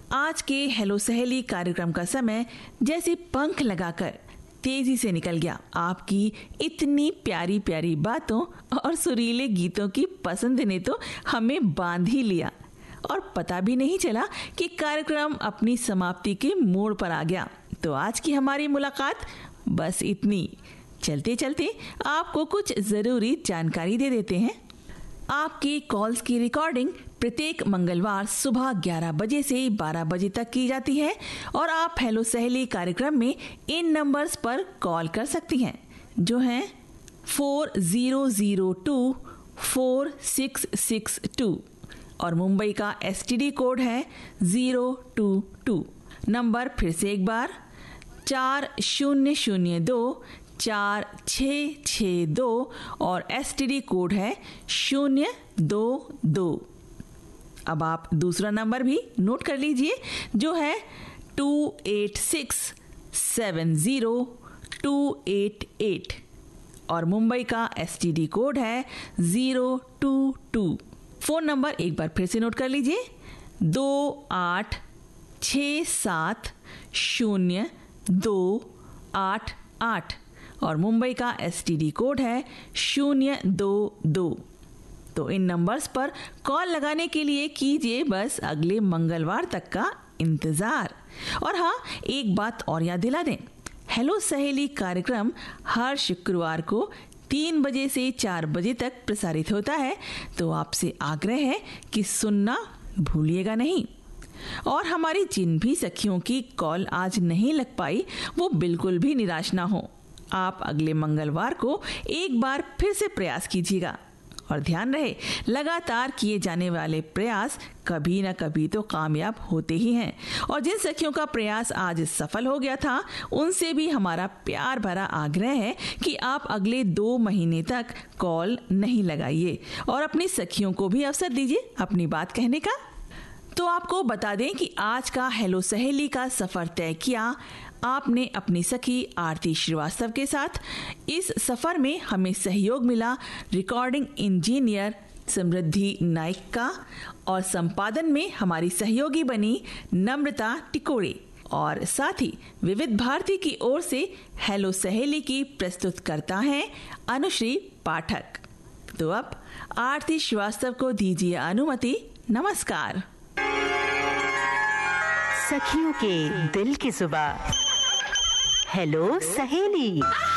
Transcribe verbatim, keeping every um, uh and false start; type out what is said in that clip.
आज के हेलो सहेली कार्यक्रम का समय जैसे पंख लगाकर तेजी से निकल गया। आपकी इतनी प्यारी प्यारी बातों और सुरीले गीतों की पसंद ने तो हमें बांध ही लिया और पता भी नहीं चला कि कार्यक्रम अपनी समाप्ति के मोड़ पर आ गया। तो आज की हमारी मुलाकात बस इतनी। चलते चलते आपको कुछ ज़रूरी जानकारी दे देते हैं। आपकी कॉल्स की रिकॉर्डिंग प्रत्येक मंगलवार सुबह ग्यारह बजे से बारह बजे तक की जाती है और आप हेलो सहेली कार्यक्रम में इन नंबर्स पर कॉल कर सकती हैं, जो हैं four zero zero two four six six to और मुंबई का एसटीडी कोड है ज़ीरो टू टू। नंबर फिर से एक बार, चार शून्य शून्य दो चार छः छः दो और एसटीडी कोड है शून्य दो दो। अब आप दूसरा नंबर भी नोट कर लीजिए, जो है to eight six seven zero two eight eight और मुंबई का एसटीडी कोड है zero two to. Phone number एक बार फिर से नोट कर लीजिए, दो आठ छः सात शून्य दो आठ आठ और मुंबई का एसटीडी कोड है शून्य दो दो। तो इन नंबर्स पर कॉल लगाने के लिए कीजिए बस अगले मंगलवार तक का इंतज़ार। और हाँ, एक बात और याद दिला दें, हेलो सहेली कार्यक्रम हर शुक्रवार को तीन बजे से चार बजे तक प्रसारित होता है, तो आपसे आग्रह है कि सुनना भूलिएगा नहीं। और हमारी जिन भी सखियों की कॉल आज नहीं लग पाई, वो बिल्कुल भी निराश ना हो। आप अगले मंगलवार को एक बार फिर से प्रयास कीजिएगा और ध्यान रहे, लगातार किए जाने वाले प्रयास कभी न कभी तो कामयाब होते ही हैं। और जिन सखियों का प्रयास आज सफल हो गया था, उनसे भी हमारा प्यार भरा आग्रह है कि आप अगले दो महीने तक कॉल नहीं लगाइए और अपनी सखियों को भी अवसर दीजिए अपनी बात कहने का। तो आपको बता दें कि आज का हेलो सहेली का सफर तय किया आपने अपनी सखी आरती श्रीवास्तव के साथ। इस सफर में हमें सहयोग मिला रिकॉर्डिंग इंजीनियर समृद्धि नाइक का और संपादन में हमारी सहयोगी बनी नम्रता टिकोड़े। और साथ ही विविध भारती की ओर से हेलो सहेली की प्रस्तुत करता है अनुश्री पाठक। तो अब आरती श्रीवास्तव को दीजिए अनुमति। नमस्कार। सखियों के दिल की जुबान, हेलो सहेली।